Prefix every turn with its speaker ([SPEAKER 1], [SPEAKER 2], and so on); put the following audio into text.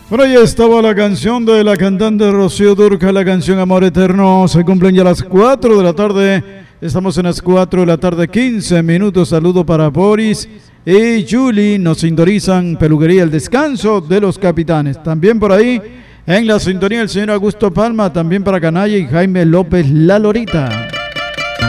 [SPEAKER 1] Bueno, ya estaba la canción de la cantante Rocío Dúrcal, la canción Amor Eterno. Se cumplen ya las 4 de la tarde. Estamos en las 4 de la tarde, 15 minutos. Saludo para Boris y Julie. Nos sintonizan Peluquería El Descanso de los Capitanes. También por ahí en la sintonía el señor Augusto Palma. También para Canalla y Jaime López La Lorita.